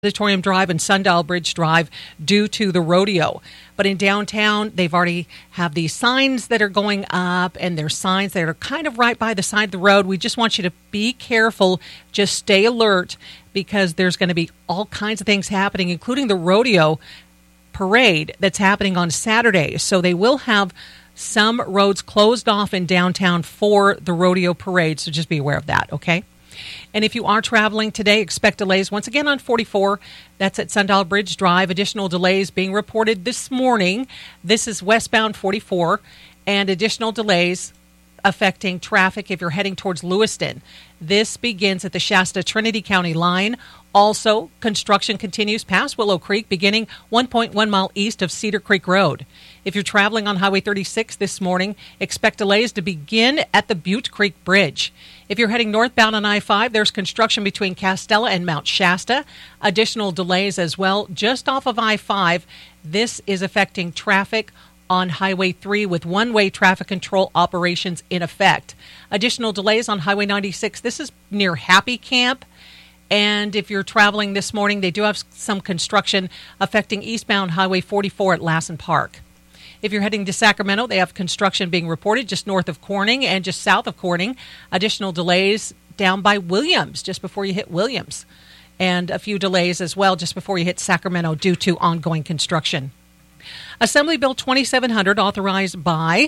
Auditorium Drive and Sundial Bridge Drive due to the rodeo. But in downtown, they've already have these signs that are going up, and there's signs that are kind of right by the side of the road. We just want you to be careful. Just stay alert because there's going to be all kinds of things happening, including the rodeo parade that's happening on Saturday. So they will have some roads closed off in downtown for the rodeo parade. So just be aware of that, okay? And if you are traveling today, expect delays once again on 44. That's at Sundial Bridge Drive. Additional delays being reported this morning. This is westbound 44, and additional delays affecting traffic if you're heading towards Lewiston. This begins at the Shasta-Trinity County line. Also, construction continues past Willow Creek, beginning 1.1 mile east of Cedar Creek Road. If you're traveling on Highway 36 this morning, expect delays to begin at the Butte Creek Bridge. If you're heading northbound on I-5, there's construction between Castella and Mount Shasta. Additional delays as well just off of I-5. This is affecting traffic on Highway 3 with one-way traffic control operations in effect. Additional delays on Highway 96. This is near Happy Camp. And if you're traveling this morning, they do have some construction affecting eastbound Highway 44 at Lassen Park. If you're heading to Sacramento, they have construction being reported just north of Corning and just south of Corning. Additional delays down by Williams, just before you hit Williams. And a few delays as well just before you hit Sacramento due to ongoing construction. Assembly Bill 2700, authored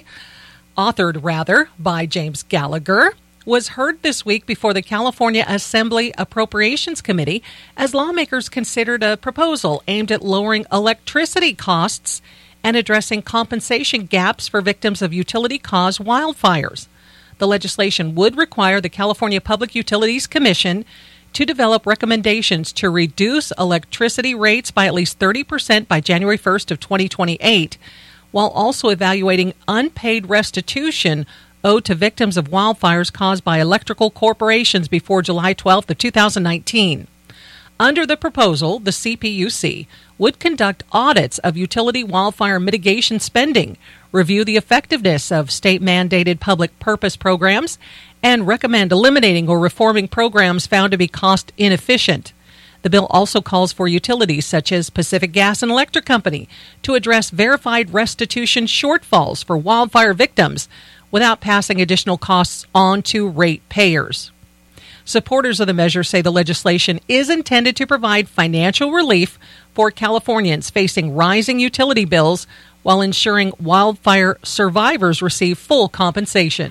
by James Gallagher, was heard this week before the California Assembly Appropriations Committee as lawmakers considered a proposal aimed at lowering electricity costs and addressing compensation gaps for victims of utility-caused wildfires. The legislation would require the California Public Utilities Commission to develop recommendations to reduce electricity rates by at least 30% by January 1st of 2028, while also evaluating unpaid restitution owed to victims of wildfires caused by electrical corporations before July 12th of 2019. Under the proposal, the CPUC would conduct audits of utility wildfire mitigation spending, review the effectiveness of state-mandated public purpose programs, and recommend eliminating or reforming programs found to be cost inefficient. The bill also calls for utilities such as Pacific Gas and Electric Company to address verified restitution shortfalls for wildfire victims without passing additional costs on to ratepayers. Supporters of the measure say the legislation is intended to provide financial relief for Californians facing rising utility bills while ensuring wildfire survivors receive full compensation.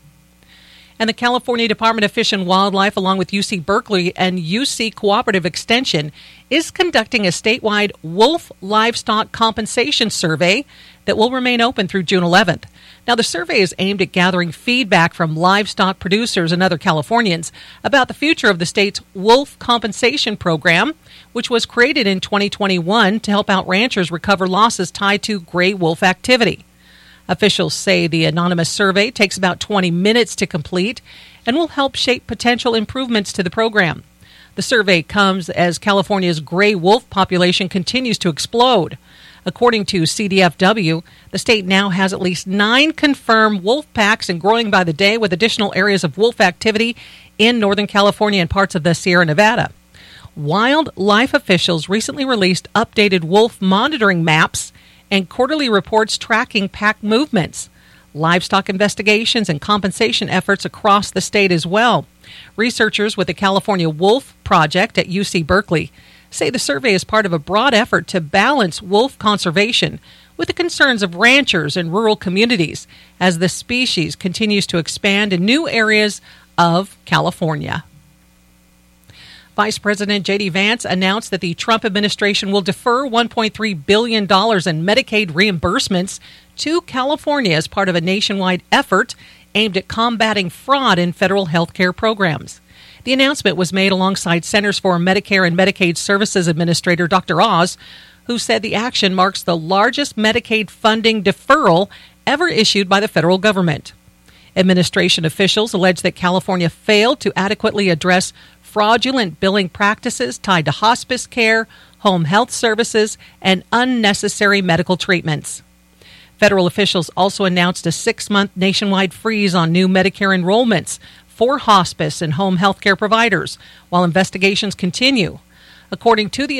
And the California Department of Fish and Wildlife, along with UC Berkeley and UC Cooperative Extension, is conducting a statewide wolf livestock compensation survey that will remain open through June 11th. Now, the survey is aimed at gathering feedback from livestock producers and other Californians about the future of the state's wolf compensation program, which was created in 2021 to help out ranchers recover losses tied to gray wolf activity. Officials say the anonymous survey takes about 20 minutes to complete and will help shape potential improvements to the program. The survey comes as California's gray wolf population continues to explode. According to CDFW, the state now has at least 9 confirmed wolf packs and growing by the day, with additional areas of wolf activity in Northern California and parts of the Sierra Nevada. Wildlife officials recently released updated wolf monitoring maps and quarterly reports tracking pack movements, livestock investigations, and compensation efforts across the state as well. Researchers with the California Wolf Project at UC Berkeley say the survey is part of a broad effort to balance wolf conservation with the concerns of ranchers and rural communities as the species continues to expand in new areas of California. Vice President J.D. Vance announced that the Trump administration will defer $1.3 billion in Medicaid reimbursements to California as part of a nationwide effort aimed at combating fraud in federal health care programs. The announcement was made alongside Centers for Medicare and Medicaid Services Administrator Dr. Oz, who said the action marks the largest Medicaid funding deferral ever issued by the federal government. Administration officials allege that California failed to adequately address fraudulent billing practices tied to hospice care, home health services, and unnecessary medical treatments. Federal officials also announced a 6-month nationwide freeze on new Medicare enrollments for hospice and home health care providers while investigations continue. According to the